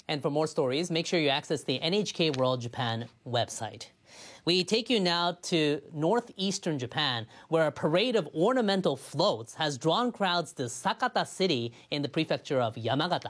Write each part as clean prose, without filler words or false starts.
And for more stories, make sure you access the NHK World Japan website. We take you now to northeastern Japan, where a parade of ornamental floats has drawn crowds to Sakata City in the prefecture of Yamagata.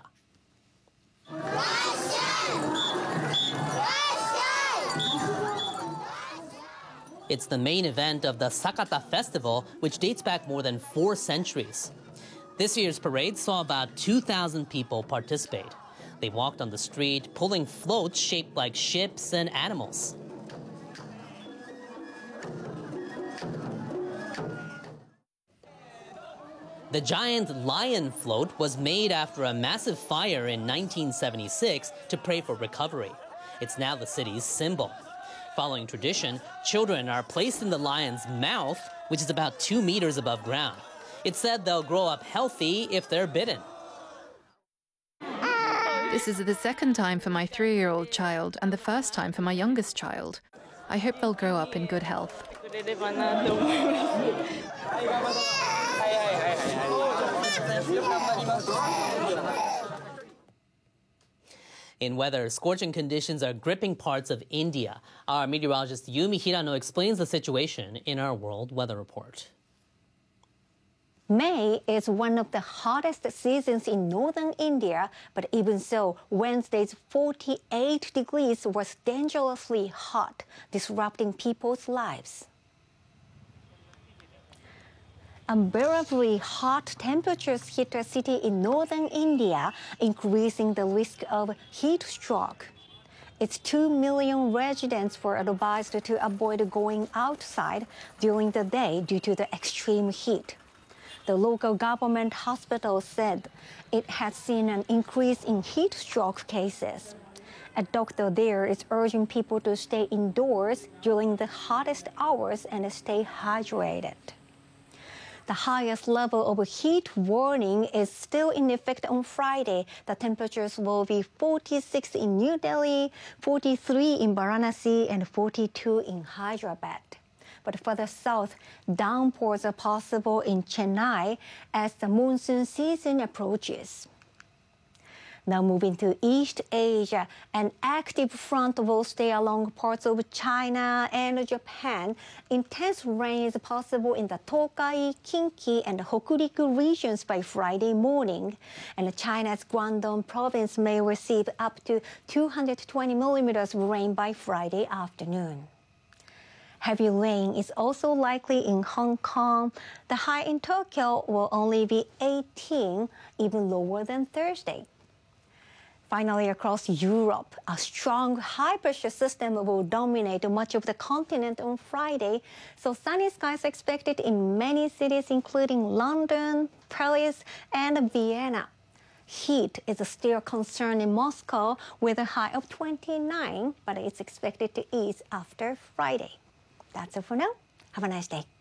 It's the main event of the Sakata Festival, which dates back more than 4 centuries. This year's parade saw about 2,000 people participate. They walked on the street, pulling floats shaped like ships and animals. The giant lion float was made after a massive fire in 1976 to pray for recovery. It's now the city's symbol. Following tradition, children are placed in the lion's mouth, which is about 2 meters above ground. It's said they'll grow up healthy if they're bitten. This is the second time for my 3-year-old child and the first time for my youngest child. I hope they'll grow up in good health. In weather, scorching conditions are gripping parts of India. Our meteorologist Yumi Hirano explains the situation in our World Weather Report. May is one of the hottest seasons in northern India, but even so, Wednesday's 48 degrees was dangerously hot, disrupting people's lives. Unbearably hot temperatures hit a city in northern India, increasing the risk of heat stroke. Its 2 million residents were advised to avoid going outside during the day due to the extreme heat. The local government hospital said it had seen an increase in heat stroke cases. A doctor there is urging people to stay indoors during the hottest hours and stay hydrated. The highest level of heat warning is still in effect on Friday. The temperatures will be 46 in New Delhi, 43 in Varanasi, and 42 in Hyderabad. But further south, downpours are possible in Chennai as the monsoon season approaches. Now moving to East Asia, an active front will stay along parts of China and Japan. Intense rain is possible in the Tokai, Kinki, and Hokuriku regions by Friday morning. And China's Guangdong province may receive up to 220 millimeters of rain by Friday afternoon. Heavy rain is also likely in Hong Kong. The high in Tokyo will only be 18, even lower than Thursday. Finally, across Europe, a strong high-pressure system will dominate much of the continent on Friday, so sunny skies are expected in many cities, including London, Paris, and Vienna. Heat is still a concern in Moscow, with a high of 29, but it's expected to ease after Friday. That's it for now. Have a nice day.